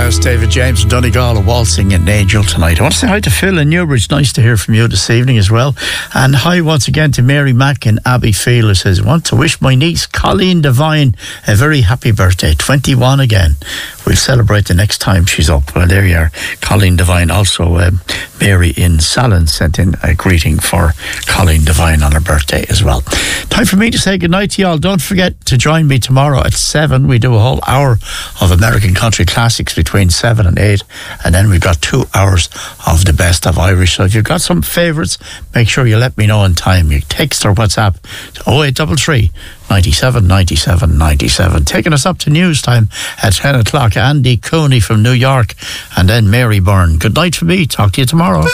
There's David James and Donegal waltzing in Angel tonight. I want to say hi to Phil in Newbridge. Nice to hear from you this evening as well. And hi once again to Mary Mack in Abbeyfield, who says, want to wish my niece Colleen Devine a very happy birthday. 21 again. We'll celebrate the next time she's up. Well, there you are. Colleen Devine. Also, Mary in Salon sent in a greeting for Colleen Devine on her birthday as well. Time for me to say goodnight to you all. Don't forget to join me tomorrow at 7. We do a whole hour of American country classics between 7 and 8. And then we've got 2 hours of the best of Irish. So if you've got some favourites, make sure you let me know in time. You text or WhatsApp to 0833 97 97 97. Taking us up to news time at 10 o'clock. Andy Cooney from New York and then Mary Byrne. Good night for me. Talk to you tomorrow.